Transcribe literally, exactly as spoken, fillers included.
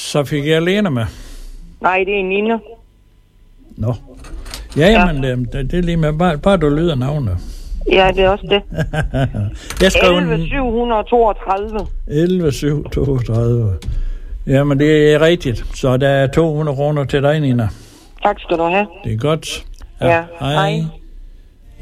Så fik jeg Lena med. Nej, det er Nina. Nå. Ja, jamen, ja. Det, det er lige med. Bare, bare du lyder navnet. Ja, det er også det. Jeg skrev elleve syv toogtredive. elleve syv toogtredive. Jamen, det er rigtigt. Så der er to hundrede kroner til dig, Nina. Tak skal du have. Det er godt. Ja, ja hej. hej.